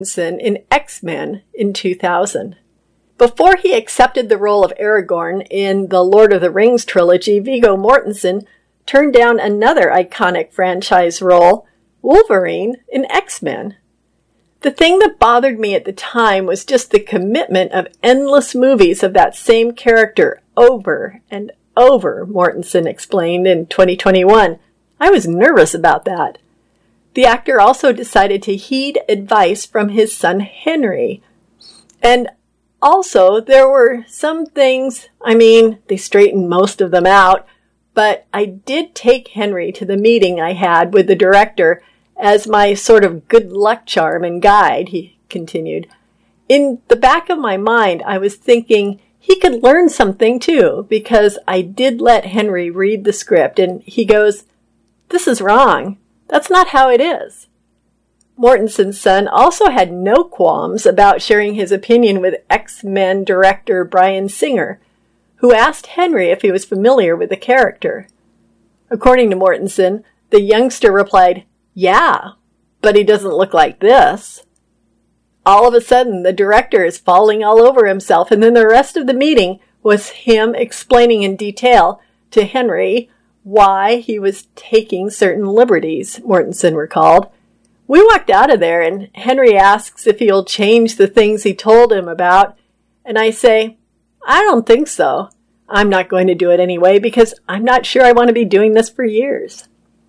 Mortensen in X-Men in 2000. Before he accepted the role of Aragorn in the Lord of the Rings trilogy, Viggo Mortensen turned down another iconic franchise role, Wolverine, in X-Men. The thing that bothered me at the time was just the commitment of endless movies of that same character over and over, Mortensen explained in 2021. I was nervous about that. The actor also decided to heed advice from his son Henry. And also, there were some things, they straightened most of them out, but I did take Henry to the meeting I had with the director as my sort of good luck charm and guide, he continued. In the back of my mind, I was thinking he could learn something too, because I did let Henry read the script, and he goes, "This is wrong. That's not how it is." Mortensen's son also had no qualms about sharing his opinion with X-Men director Bryan Singer, who asked Henry if he was familiar with the character. According to Mortensen, the youngster replied, "Yeah, but he doesn't look like this." All of a sudden, the director is falling all over himself, and then the rest of the meeting was him explaining in detail to Henry why he was taking certain liberties, Mortensen recalled. We walked out of there, and Henry asks if he'll change the things he told him about, and I say, "I don't think so. I'm not going to do it anyway because I'm not sure I want to be doing this for years."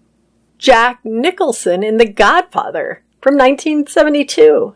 Jack Nicholson in The Godfather from 1972.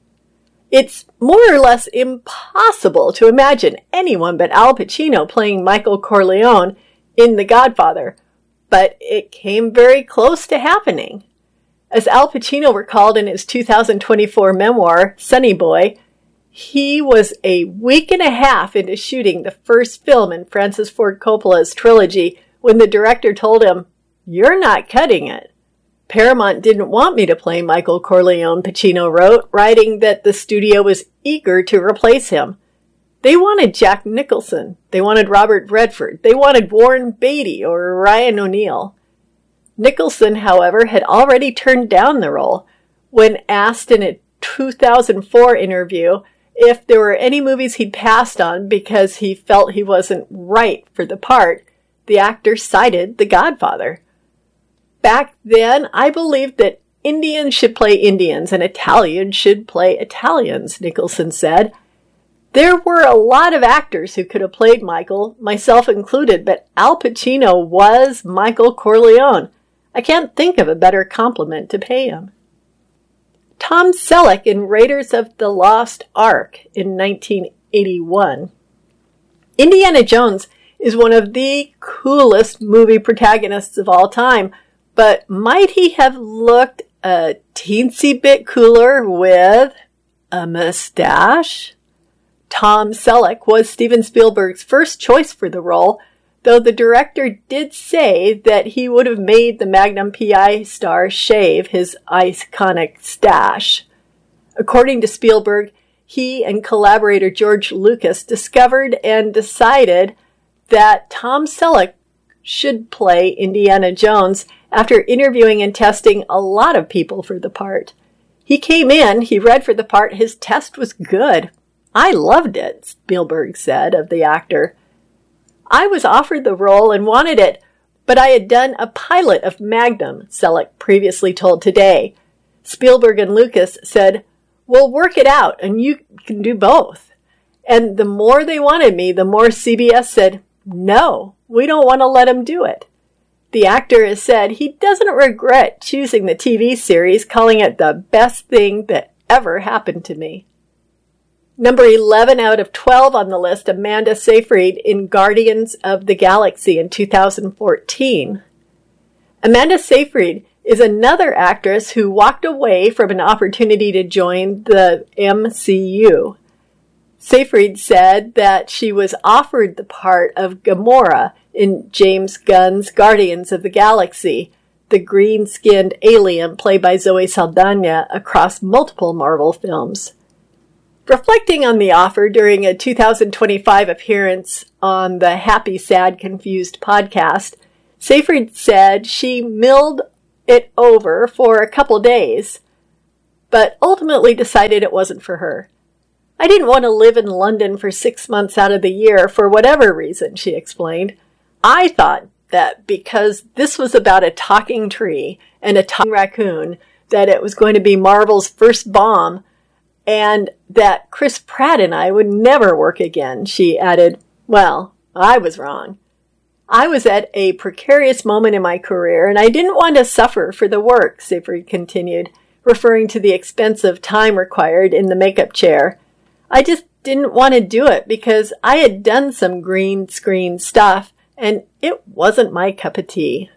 It's more or less impossible to imagine anyone but Al Pacino playing Michael Corleone in The Godfather, but it came very close to happening. As Al Pacino recalled in his 2024 memoir, Sonny Boy, he was a week and a half into shooting the first film in Francis Ford Coppola's trilogy when the director told him, "You're not cutting it." Paramount didn't want me to play Michael Corleone, Pacino wrote, writing that the studio was eager to replace him. They wanted Jack Nicholson. They wanted Robert Redford. They wanted Warren Beatty or Ryan O'Neal. Nicholson, however, had already turned down the role. When asked in a 2004 interview if there were any movies he'd passed on because he felt he wasn't right for the part, the actor cited The Godfather. Back then, I believed that Indians should play Indians and Italians should play Italians, Nicholson said. There were a lot of actors who could have played Michael, myself included, but Al Pacino was Michael Corleone. I can't think of a better compliment to pay him. Tom Selleck in Raiders of the Lost Ark in 1981. Indiana Jones is one of the coolest movie protagonists of all time, but might he have looked a teensy bit cooler with a mustache? Tom Selleck was Steven Spielberg's first choice for the role, though the director did say that he would have made the Magnum P.I. star shave his iconic stash. According to Spielberg, he and collaborator George Lucas discovered and decided that Tom Selleck should play Indiana Jones after interviewing and testing a lot of people for the part. He came in, he read for the part, his test was good. "I loved it," Spielberg said of the actor. "I was offered the role and wanted it, but I had done a pilot of Magnum," Selleck previously told Today. Spielberg and Lucas said, "We'll work it out and you can do both." And the more they wanted me, the more CBS said, "No, we don't want to let him do it." The actor has said he doesn't regret choosing the TV series, calling it the best thing that ever happened to me. Number 11 out of 12 on the list, Amanda Seyfried in Guardians of the Galaxy in 2014. Amanda Seyfried is another actress who walked away from an opportunity to join the MCU. Seyfried said that she was offered the part of Gamora in James Gunn's Guardians of the Galaxy, the green-skinned alien played by Zoe Saldana across multiple Marvel films. Reflecting on the offer during a 2025 appearance on the Happy, Sad, Confused podcast, Seyfried said she milled it over for a couple days. but ultimately decided it wasn't for her. I didn't want to live in London for 6 months out of the year for whatever reason, she explained. I thought that because this was about a talking tree and a talking raccoon, that it was going to be Marvel's first bomb, and that Chris Pratt and I would never work again. She added, well, I was wrong. I was at a precarious moment in my career, and I didn't want to suffer for the work, Seyfried continued, referring to the expensive time required in the makeup chair. I just didn't want to do it because I had done some green screen stuff, and it wasn't my cup of tea.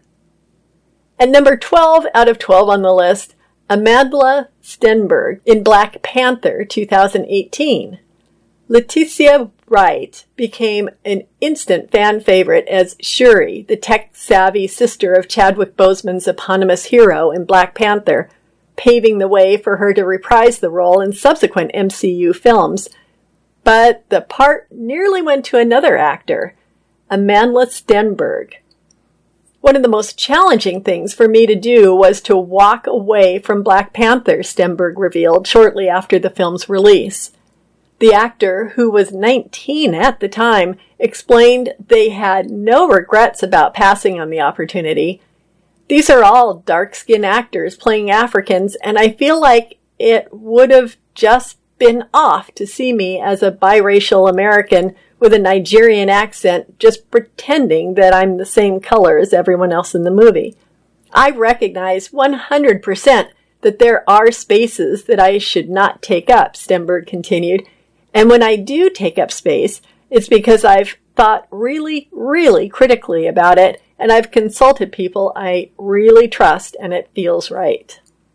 At number 12 out of 12 on the list, Amandla Stenberg in Black Panther 2018. Letitia Wright became an instant fan favorite as Shuri, the tech-savvy sister of Chadwick Boseman's eponymous hero in Black Panther, paving the way for her to reprise the role in subsequent MCU films. But the part nearly went to another actor, Amandla Stenberg. One of the most challenging things for me to do was to walk away from Black Panther, Stenberg revealed shortly after the film's release. The actor, who was 19 at the time, explained they had no regrets about passing on the opportunity. These are all dark-skinned actors playing Africans, and I feel like it would have just been off to see me as a biracial American with a Nigerian accent just pretending that I'm the same color as everyone else in the movie. I recognize 100% that there are spaces that I should not take up, Stenberg continued. And when I do take up space, it's because I've thought really, really critically about it, and I've consulted people I really trust, and it feels right.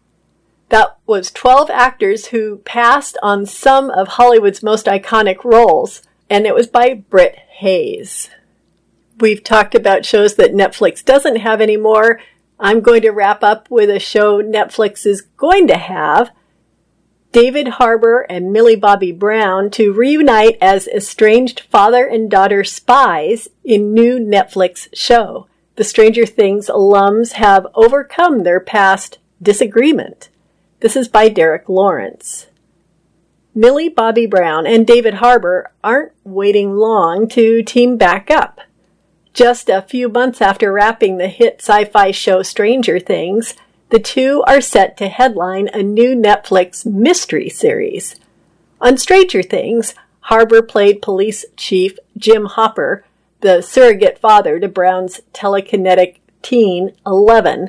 That was 12 actors who passed on some of Hollywood's most iconic roles, and it was by Britt Hayes. We've talked about shows that Netflix doesn't have anymore. I'm going to wrap up with a show Netflix is going to have. David Harbour and Millie Bobby Brown to reunite as estranged father and daughter spies in new Netflix show. The Stranger Things alums have overcome their past disagreement. This is by Derek Lawrence. Millie Bobby Brown and David Harbour aren't waiting long to team back up. Just a few months after wrapping the hit sci-fi show Stranger Things, the two are set to headline a new Netflix mystery series. On Stranger Things, Harbour played police chief Jim Hopper, the surrogate father to Brown's telekinetic teen, 11,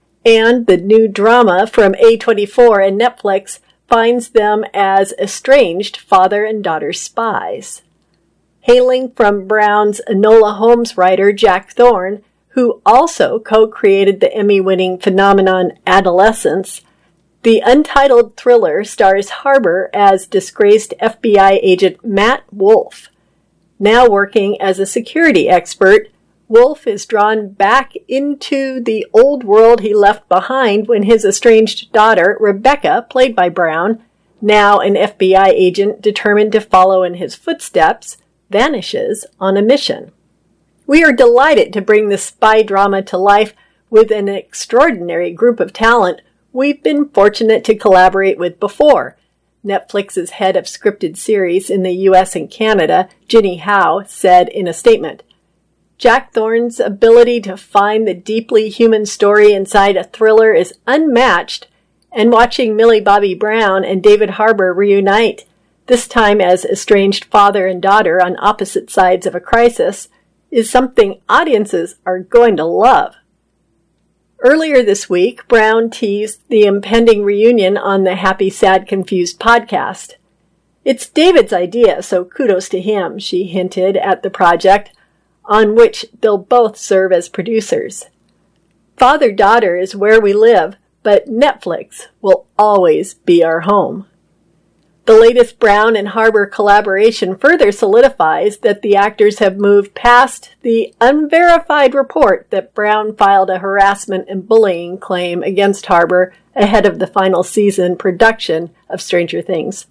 and the new drama from A24 and Netflix finds them as estranged father and daughter spies. Hailing from Brown's Enola Holmes writer Jack Thorne, who also co-created the Emmy-winning phenomenon Adolescence, the untitled thriller stars Harbour as disgraced FBI agent Matt Wolf. Now working as a security expert, Wolf is drawn back into the old world he left behind when his estranged daughter, Rebecca, played by Brown, now an FBI agent determined to follow in his footsteps, vanishes on a mission. We are delighted to bring this spy drama to life with an extraordinary group of talent we've been fortunate to collaborate with before. Netflix's head of scripted series in the US and Canada, Ginny Howe, said in a statement, Jack Thorne's ability to find the deeply human story inside a thriller is unmatched, and watching Millie Bobby Brown and David Harbour reunite, this time as estranged father and daughter on opposite sides of a crisis, is something audiences are going to love. Earlier this week, Brown teased the impending reunion on the Happy, Sad, Confused podcast. It's David's idea, so kudos to him, she hinted at the project, on which they'll both serve as producers. Father-daughter is where we live, but Netflix will always be our home. The latest Brown and Harbour collaboration further solidifies that the actors have moved past the unverified report that Brown filed a harassment and bullying claim against Harbour ahead of the final season production of Stranger Things.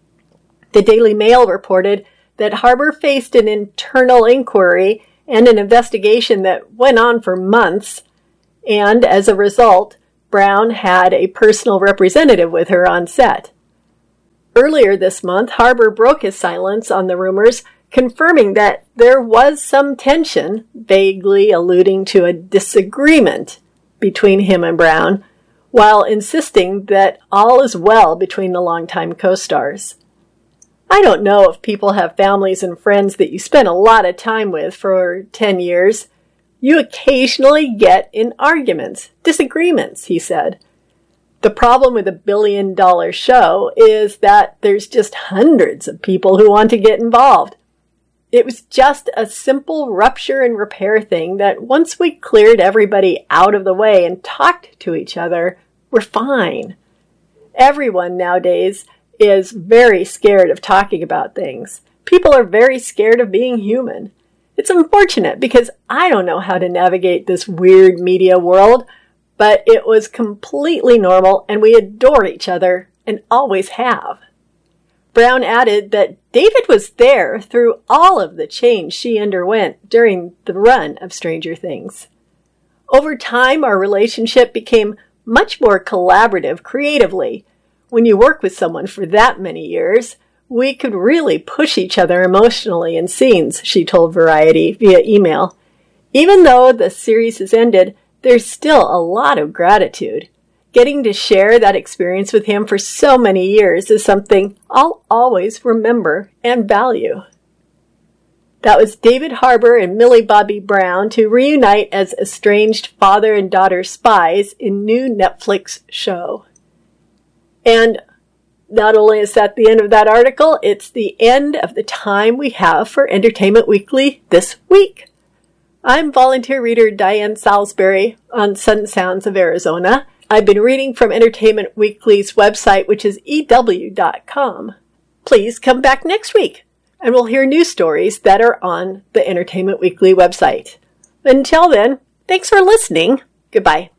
The Daily Mail reported that Harbour faced an internal inquiry and an investigation that went on for months, and as a result, Brown had a personal representative with her on set. Earlier this month, Harbour broke his silence on the rumors, confirming that there was some tension, vaguely alluding to a disagreement between him and Brown, while insisting that all is well between the longtime co-stars. I don't know if people have families and friends that you spend a lot of time with for 10 years. You occasionally get in arguments, disagreements, he said. The problem with a billion-dollar show is that there's just hundreds of people who want to get involved. It was just a simple rupture and repair thing that once we cleared everybody out of the way and talked to each other, we're fine. Everyone nowadays is very scared of talking about things. People are very scared of being human. It's unfortunate because I don't know how to navigate this weird media world, but it was completely normal and we adore each other and always have. Brown added that David was there through all of the change she underwent during the run of Stranger Things. Over time, our relationship became much more collaborative creatively. When you work with someone for that many years, we could really push each other emotionally in scenes, she told Variety via email. Even though the series has ended, there's still a lot of gratitude. Getting to share that experience with him for so many years is something I'll always remember and value. That was David Harbour and Millie Bobby Brown to reunite as estranged father and daughter spies in new Netflix show. And not only is that the end of that article, it's the end of the time we have for Entertainment Weekly this week. I'm volunteer reader Diane Salisbury on Sun Sounds of Arizona. I've been reading from Entertainment Weekly's website, which is EW.com. Please come back next week, and we'll hear new stories that are on the Entertainment Weekly website. Until then, thanks for listening. Goodbye.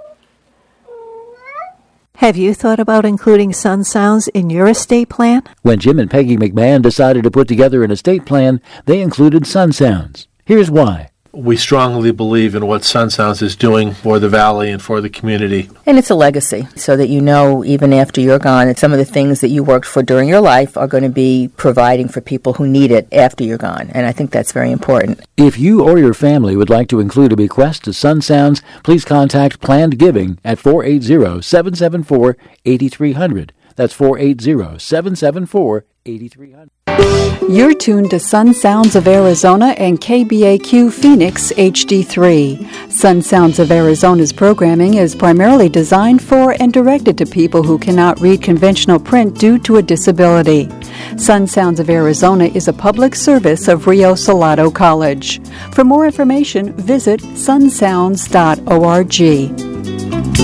Have you thought about including Sun Sounds in your estate plan? When Jim and Peggy McMahon decided to put together an estate plan, they included Sun Sounds. Here's why. We strongly believe in what Sun Sounds is doing for the Valley and for the community. And it's a legacy, so that you know, even after you're gone, that some of the things that you worked for during your life are going to be providing for people who need it after you're gone. And I think that's very important. If you or your family would like to include a bequest to Sun Sounds, please contact Planned Giving at 480-774-8300. That's 480-774-8300. You're tuned to Sun Sounds of Arizona and KBAQ Phoenix HD3. Sun Sounds of Arizona's programming is primarily designed for and directed to people who cannot read conventional print due to a disability. Sun Sounds of Arizona is a public service of Rio Salado College. For more information, visit sunsounds.org.